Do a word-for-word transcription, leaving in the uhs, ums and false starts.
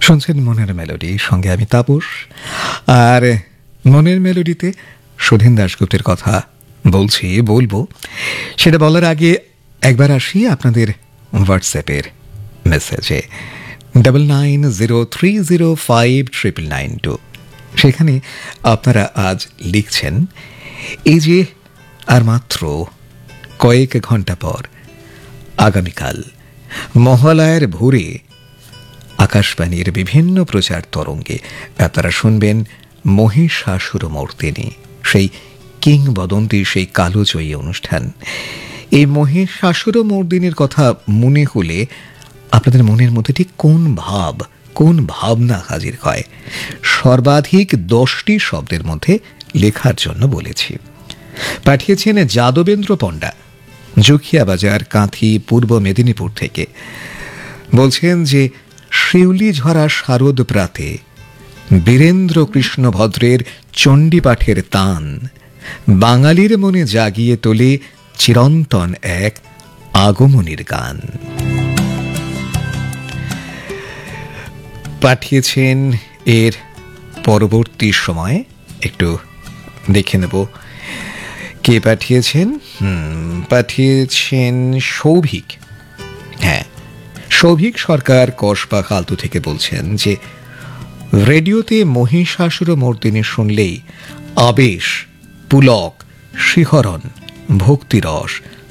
শুনছেন মনের মেলোডি, সঙ্গে আমি তাপস। আর মনের মেলোডিতে সুধীন দাশগুপ্তের কথা বলছি, বলবো। সেটা বলার আগে একবার আসি আপনাদের হোয়াটসঅ্যাপের মেসেজে double nine zero three zero five triple nine two. সেখানে আপনারা আজ লিখছেন, এই যে আর মাত্র কয়েক ঘন্টা পর আগামীকাল মহালয়ার ভোরে আকাশবাণীর বিভিন্ন প্রচার তরঙ্গে আপনারা শুনবেন মহিষাসুরমর্দিনী, সেই কিংবদন্তি, সেই কালোজয়ী অনুষ্ঠান। এই মহিষাসুরমর্দিনীর কথা মনে হলে আপনাদের মনের মধ্যে ঠিক কোন ভাব, কোন ভাবনা হাজির হয়? সর্বাধিক দশটি শব্দের মধ্যে লেখার জন্য বলেছি। পাঠিয়েছেন যাদবেন্দ্র পণ্ডা, জুখিয়া বাজার, কাঁথি, পূর্ব মেদিনীপুর থেকে। বলছেন যে শিউলি ঝরা শারদ প্রাতে বীরেন্দ্র কৃষ্ণ ভদ্রের চণ্ডীপাঠের তান বাঙালির মনে জাগিয়ে তোলে চিরন্তন এক আগমনীর গান। পাঠিয়েছেন এর পরবর্তী সময়, একটু দেখে নেব কে পাঠিয়েছেন। হুম পাঠিয়েছেন সৌভিক। হ্যাঁ, সৌভিক সরকার কসবা খালতু থেকে বলছেন যে রেডিওতে মহিষাসুরমর্দিনী শুনলেই আবেশ, পুলক, শিহরণ, ভক্তিরস